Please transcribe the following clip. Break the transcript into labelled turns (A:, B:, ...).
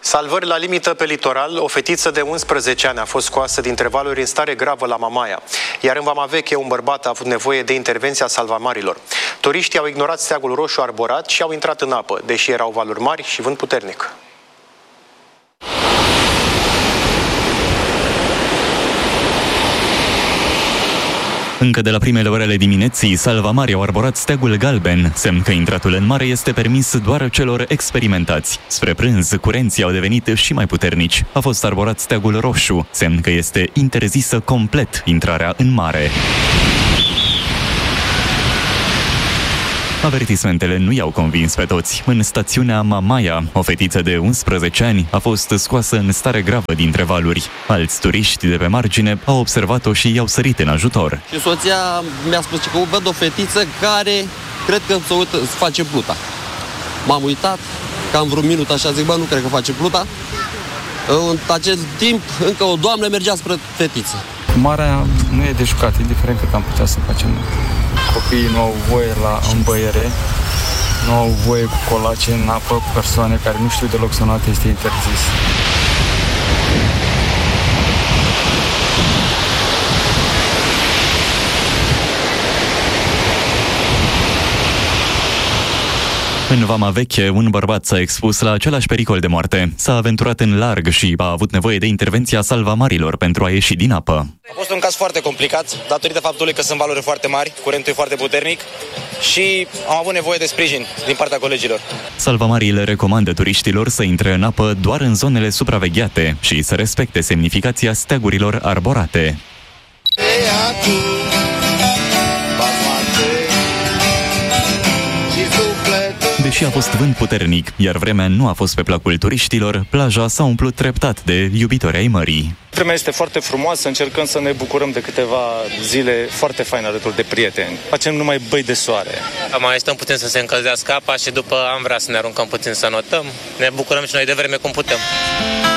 A: Salvări la limită pe litoral, o fetiță de 11 ani a fost scoasă dintre valuri în stare gravă la Mamaia, iar în Vama Veche un bărbat a avut nevoie de intervenția salvamarilor. Turiștii au ignorat steagul roșu arborat și au intrat în apă, deși erau valuri mari și vânt puternic.
B: Încă de la primele orele dimineții, salvamarii au arborat steagul galben, semn că intratul în mare este permis doar celor experimentați. Spre prânz, curenții au devenit și mai puternici. A fost arborat steagul roșu, semn că este interzisă complet intrarea în mare. Avertismentele nu i-au convins pe toți. În stațiunea Mamaia, o fetiță de 11 ani a fost scoasă în stare gravă dintre valuri. Alți turiști de pe margine au observat-o și i-au sărit în ajutor.
C: Și soția mi-a spus că văd o fetiță care cred că se face pluta. M-am uitat, cam vreun minut așa, zic, nu cred că face pluta. În acel timp, încă o doamnă mergea spre fetiță.
D: Marea nu e de jucat, indiferent cât am putea să facem. Copiii nu au voie la îmbăiere, nu au voie cu colace în apă, persoane care nu știu deloc să noate, este interzis.
B: În Vama Veche, un bărbat s-a expus la același pericol de moarte. S-a aventurat în larg și a avut nevoie de intervenția salvamarilor pentru a ieși din apă.
E: A fost un caz foarte complicat, datorită faptului că sunt valuri foarte mari, curentul e foarte puternic și am avut nevoie de sprijin din partea colegilor.
B: Salvamarii le recomandă turiștilor să intre în apă doar în zonele supravegheate și să respecte semnificația steagurilor arborate. Deși a fost vânt puternic, iar vremea nu a fost pe placul turiștilor, plaja s-a umplut treptat de iubitori ai mării.
F: Vremea este foarte frumoasă, încercăm să ne bucurăm de câteva zile foarte faine alături de prieteni. Facem numai băi de soare.
G: Mai așteptăm puțin să se încălzească apa și după am vrea să ne aruncăm puțin să notăm. Ne bucurăm și noi de vreme cum putem.